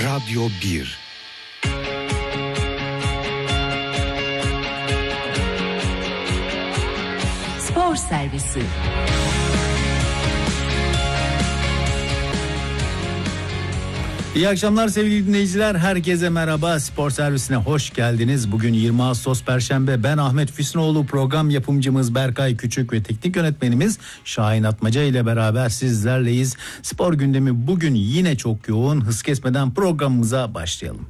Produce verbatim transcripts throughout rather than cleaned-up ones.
Radyo bir. Spor servisi. İyi akşamlar sevgili dinleyiciler. Herkese merhaba. Spor servisine hoş geldiniz. Bugün yirmi Ağustos Perşembe. Ben Ahmet Füsunoğlu, program yapımcımız Berkay Küçük ve teknik yönetmenimiz Şahin Atmaca ile beraber sizlerleyiz. Spor gündemi bugün yine çok yoğun. Hız kesmeden programımıza başlayalım.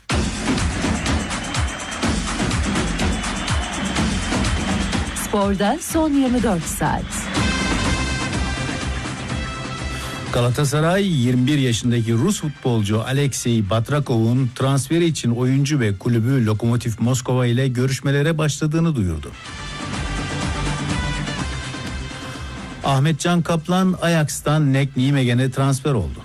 Sporda son yirmi dört saat. Galatasaray yirmi bir yaşındaki Rus futbolcu Alexey Batrakov'un transferi için oyuncu ve kulübü Lokomotiv Moskova ile görüşmelere başladığını duyurdu. Ahmetcan Kaplan Ajax'tan N E C Nijmegen'e transfer oldu.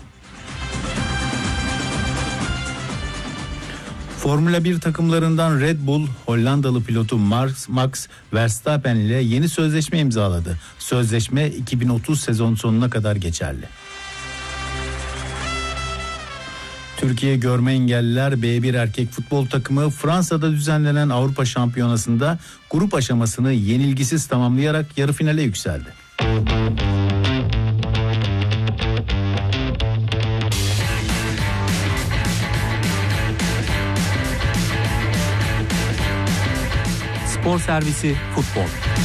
Formula bir takımlarından Red Bull, Hollandalı pilotu Max, Max Verstappen ile yeni sözleşme imzaladı. Sözleşme iki bin otuz sezon sonuna kadar geçerli. Türkiye Görme Engelliler B bir erkek futbol takımı Fransa'da düzenlenen Avrupa Şampiyonası'nda grup aşamasını yenilgisiz tamamlayarak yarı finale yükseldi. Spor servisi futbol.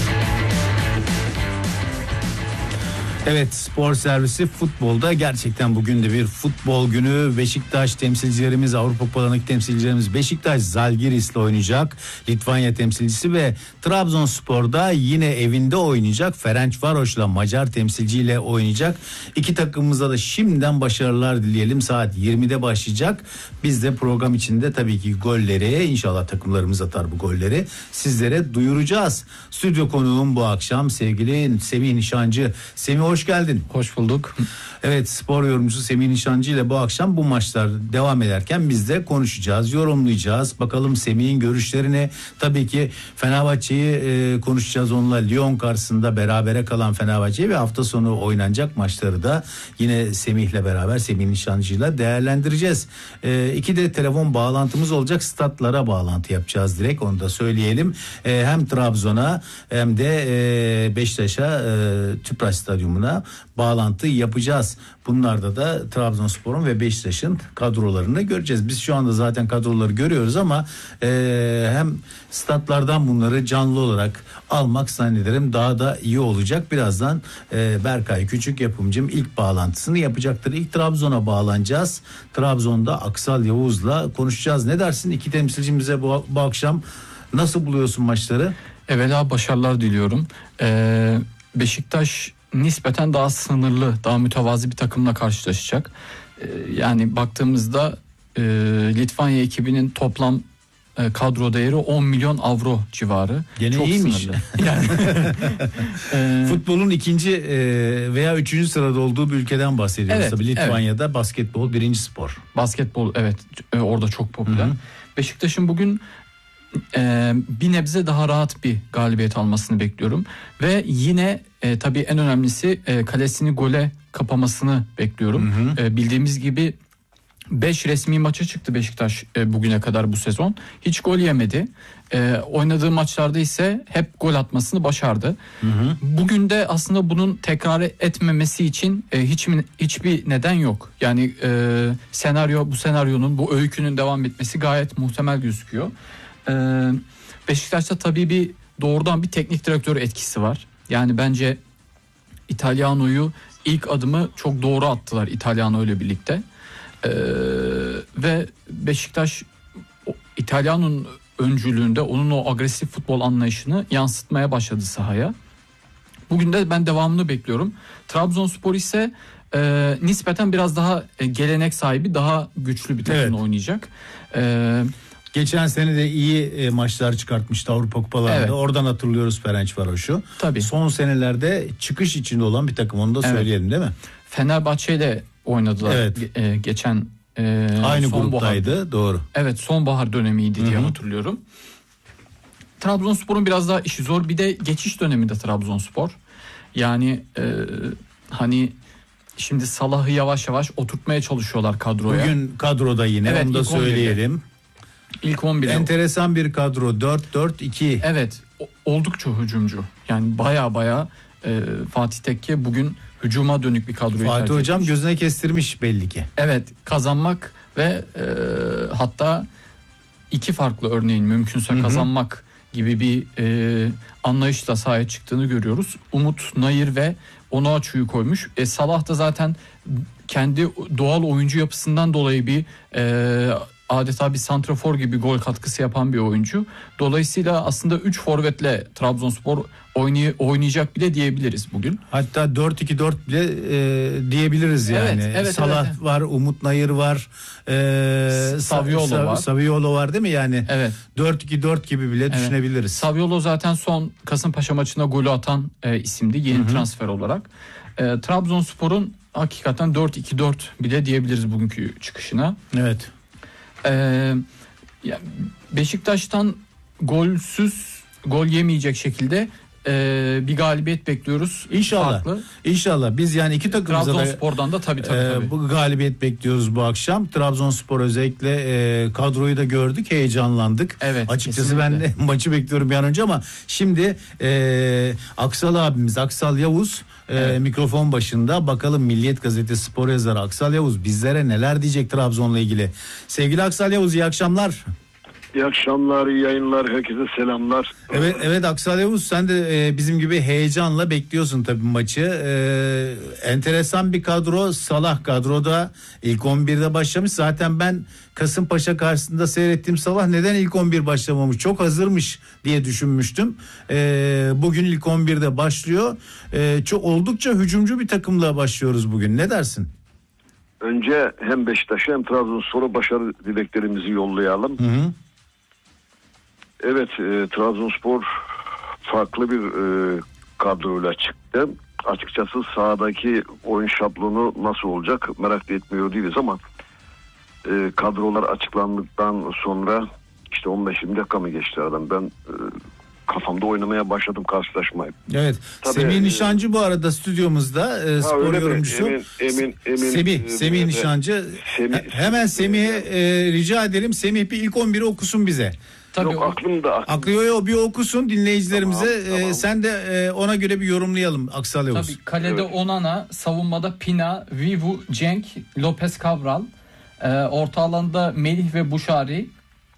Evet, spor servisi futbolda gerçekten bugün de bir futbol günü. Beşiktaş temsilcilerimiz, Avrupa Kupalarındaki temsilcilerimiz Beşiktaş Zalgiris'le oynayacak. Litvanya temsilcisi ve Trabzonspor'da yine evinde oynayacak. Ferencvaros'la Macar temsilciyle oynayacak. İki takımımıza da şimdiden başarılar dileyelim. Saat yirmide başlayacak. Biz de program içinde tabii ki golleri, inşallah takımlarımız atar bu golleri, sizlere duyuracağız. Stüdyo konuğum bu akşam sevgili Semih Nişancı. Semih, hoş geldin. Hoş bulduk. Evet, spor yorumcusu Semih Nişancı ile bu akşam bu maçlar devam ederken biz de konuşacağız, yorumlayacağız. Bakalım Semih'in görüşlerini, tabii ki Fenerbahçe'yi e, konuşacağız onunla. Lyon karşısında berabere kalan Fenerbahçe'yi ve hafta sonu oynanacak maçları da yine Semih'le beraber, Semih Nişancı'yla değerlendireceğiz. E, iki de telefon bağlantımız olacak. Statlara bağlantı yapacağız direkt, onu da söyleyelim. E, hem Trabzon'a hem de e, Beşiktaş'a, e, Tüpraş Stadyumu'na bağlantı yapacağız. Bunlarda da Trabzonspor'un ve Beşiktaş'ın kadrolarını göreceğiz. Biz şu anda zaten kadroları görüyoruz ama e, hem statlardan bunları canlı olarak almak zannederim daha da iyi olacak. Birazdan e, Berkay Küçük yapımcım ilk bağlantısını yapacaktır. İlk Trabzon'a bağlanacağız. Trabzon'da Aksal Yavuz'la konuşacağız. Ne dersin iki temsilcimize bu, bu akşam? Nasıl buluyorsun maçları? Evvela başarılar diliyorum. Ee, Beşiktaş nispeten daha sınırlı, daha mütevazi bir takımla karşılaşacak. Ee, yani baktığımızda e, Litvanya ekibinin toplam e, kadro değeri on milyon avro civarı. Gene çok iyiymiş. sınırlı. Yani e, futbolun ikinci e, veya üçüncü sırada olduğu bir ülkeden bahsediyoruz. Evet, Tabii Litvanya'da evet. basketbol birinci spor. Basketbol evet e, orada çok popüler. Hı-hı. Beşiktaş'ın bugün Ee, bir nebze daha rahat bir galibiyet almasını bekliyorum ve yine e, tabii en önemlisi e, kalesini gole kapamasını bekliyorum. Hı hı. E, bildiğimiz gibi beş resmi maça çıktı Beşiktaş e, bugüne kadar bu sezon. Hiç gol yemedi. E, oynadığı maçlarda ise hep gol atmasını başardı. Hı hı. Bugün de aslında bunun tekrar etmemesi için e, hiç mi, hiçbir neden yok. Yani e, senaryo bu senaryonun, bu öykünün devam etmesi gayet muhtemel gözüküyor. Ee, Beşiktaş'ta tabii bir doğrudan bir teknik direktör etkisi var. Yani bence İtalyano'yu ilk adımı çok doğru attılar İtalyano ile birlikte. Ee, ve Beşiktaş İtalyano'nun öncülüğünde onun o agresif futbol anlayışını yansıtmaya başladı sahaya. Bugün de ben devamını bekliyorum. Trabzonspor ise e, nispeten biraz daha e, gelenek sahibi, daha güçlü bir takımla evet. oynayacak. Evet. Geçen sene de iyi e, maçlar çıkartmıştı Avrupa Kupalarında. Evet. Oradan hatırlıyoruz Ferencvaros'u. Tabii. Son senelerde çıkış içinde olan bir takım, onu da evet. söyleyelim değil mi? Fenerbahçe ile oynadılar evet. e, geçen e, aynı gruptaydı, doğru. Evet, sonbahar dönemiydi Hı-hı. diye hatırlıyorum. Trabzonspor'un biraz daha işi zor. Bir de geçiş döneminde Trabzonspor. Yani e, hani şimdi Salah'ı yavaş yavaş oturtmaya çalışıyorlar kadroya. Bugün kadroda yine, evet, onu da söyleyelim. İlk on birde. Enteresan bir kadro, dört dört iki. Evet, oldukça hücumcu. Yani baya baya e, Fatih Tekke bugün hücuma dönük bir kadroyu Fatih Hocam etmiş. gözüne kestirmiş belli ki. Evet, kazanmak ve e, hatta iki farklı örneğin mümkünse Hı-hı. kazanmak gibi bir e, anlayışla sahaya çıktığını görüyoruz. Umut, Nayır ve Onuachu'yu koymuş. E, Salah da zaten kendi doğal oyuncu yapısından dolayı bir e, adeta bir santrafor gibi gol katkısı yapan bir oyuncu. Dolayısıyla aslında üç forvetle Trabzonspor oynay- oynayacak bile diyebiliriz bugün. Hatta dört iki dört bile e, diyebiliriz yani. Evet, evet, Salah evet. var, Umut Nayır var, e, Saviolo Sa- var. Saviolo var değil mi yani? Evet. dört iki dört gibi bile evet. düşünebiliriz. Saviolo zaten son Kasımpaşa maçında golü atan e, isimdi yeni Hı-hı. transfer olarak. E, Trabzonspor'un hakikaten dört iki dört bile diyebiliriz bugünkü çıkışına. Evet. Ee, Beşiktaş'tan golsüz, gol yemeyecek şekilde e, bir galibiyet bekliyoruz. İnşallah. Farklı. İnşallah. Biz yani iki takımıza da Trabzonspor'dan da tabii tabii, e, tabii. bu galibiyet bekliyoruz bu akşam. Trabzonspor özellikle e, kadroyu da gördük, heyecanlandık. Evet. Açıkçası kesinlikle. Ben de maçı bekliyorum bir an önce ama şimdi e, Aksal abimiz, Aksal Yavuz e, evet. mikrofon başında. Bakalım Milliyet Gazetesi spor yazarı Aksal Yavuz bizlere neler diyecek Trabzon'la ilgili. Sevgili Aksal Yavuz, iyi akşamlar. İyi akşamlar, iyi yayınlar, herkese selamlar. Evet, evet Aksal Yavuz, sen de e, bizim gibi heyecanla bekliyorsun tabii maçı. E, enteresan bir kadro, Salah kadroda ilk on birde başlamış. Zaten ben Kasımpaşa karşısında seyrettiğim Salah neden ilk on bir başlamamış, çok hazırmış diye düşünmüştüm. E, bugün ilk on birde başlıyor. E, çok oldukça hücumcu bir takımla başlıyoruz bugün. Ne dersin? Önce hem Beşiktaş'a hem Trabzonspor'a başarı dileklerimizi yollayalım. Hı hı. Evet, e, Trabzonspor farklı bir e, kadroyla çıktı. Açıkçası sahadaki oyun şablonu nasıl olacak merak da etmiyor değiliz ama e, kadrolar açıklandıktan sonra işte on beş yirmi dakika mı geçti aradan, ben e, kafamda oynamaya başladım karşılaşmayı. Evet. Tabii, Semih Nişancı bu arada stüdyomuzda e, spor yorumcusu. Emin, emin, emin, Semih, e, Semih e, Nişancı. Semih, hemen Semih'e e, rica edelim. Semih bir ilk on biri okusun bize. Tabii Yok, o, aklımda. aklımda. Aklıyo bir okusun dinleyicilerimize. Tamam, tamam. E, sen de e, ona göre bir yorumlayalım Aksal Yavuz. Tabii kalede evet. Onana, savunmada Pina, Vivu, Cenk, Lopez Cabral, e, orta alanda Melih ve Buşari,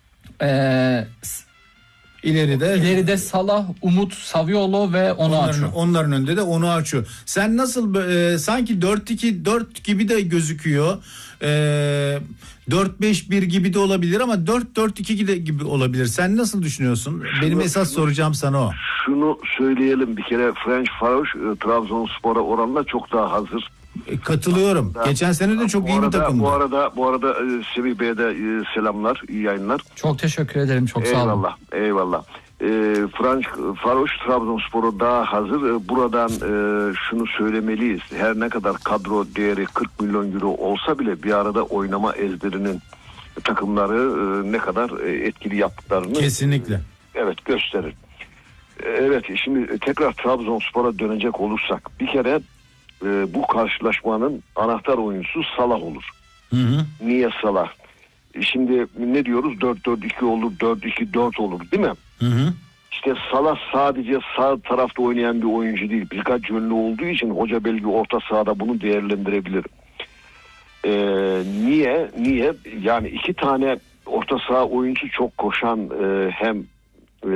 e, İleride ileride Salah, Umut, Saviolo ve Onuachu. Onların, onların önünde de Onuachu. Sen nasıl e, sanki dört iki dört gibi de gözüküyor. E, dört beş bir gibi de olabilir ama dört dört iki gibi olabilir. Sen nasıl düşünüyorsun? Şunu, Benim esas şunu, soracağım sana o. Şunu söyleyelim bir kere, French Faroş e, Trabzonspor'a oranla çok daha hazır. E, katılıyorum. Da, Geçen sene de çok iyi arada, bir takımdı. Bu arada bu arada e, Semih Bey'e de e, selamlar, iyi yayınlar. Çok teşekkür ederim, çok eyvallah, sağ olun. Eyvallah, eyvallah. E, French Faroş Trabzonspor'a daha hazır. E, buradan e, şunu söylemeliyiz. Her ne kadar kadro değeri kırk milyon euro olsa bile bir arada oynama ezberinin takımları e, ne kadar e, etkili yaptıklarını kesinlikle. E, evet gösterir. E, evet, şimdi tekrar Trabzonspor'a dönecek olursak bir kere e, bu karşılaşmanın anahtar oyuncusu Salah olur. Hı hı. Niye Salah? E, şimdi ne diyoruz? dört dört iki olur, dört iki dört olur değil mi? Hı hı. İşte Salah sadece sağ tarafta oynayan bir oyuncu değil. Birkaç yönlü olduğu için hoca belki orta sahada bunu değerlendirebilir. Ee, niye? Niye? Yani iki tane orta saha oyuncu çok koşan e, hem e,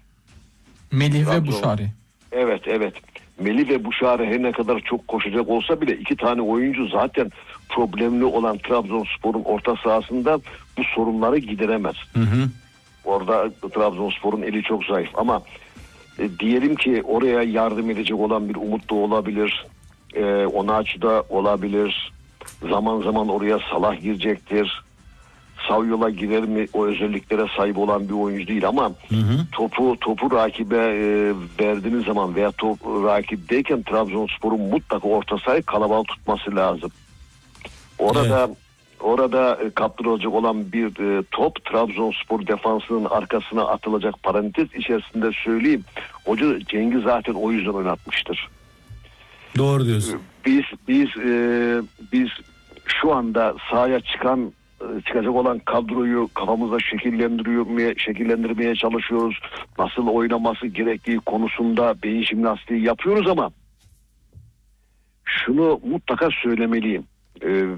Melih Trabzon, ve Buşari. Evet, evet. Melih ve Buşari her ne kadar çok koşacak olsa bile iki tane oyuncu zaten problemli olan Trabzonspor'un orta sahasında bu sorunları gideremez. Hı hı. Orada Trabzonspor'un eli çok zayıf ama e, diyelim ki oraya yardım edecek olan bir Umut da olabilir, e, Onuachu da olabilir, zaman zaman oraya Salah girecektir, Saviola girer mi, o özelliklere sahip olan bir oyuncu değil ama hı hı. topu topu rakibe e, verdiğiniz zaman veya top rakipteyken Trabzonspor'un mutlaka orta sahayı kalabalık tutması lazım. Orada evet. Orada e, kaptırılacak olan bir e, top Trabzonspor defansının arkasına atılacak, parantez içerisinde söyleyeyim. Hoca Cengiz zaten o yüzden oynatmıştır. Doğru diyorsun. biz biz e, biz şu anda sahaya çıkan çıkacak olan kadroyu kafamızda şekillendiriyor, şekillendirmeye çalışıyoruz. Nasıl oynaması gerektiği konusunda beyin jimnastiği yapıyoruz ama şunu mutlaka söylemeliyim. Ee,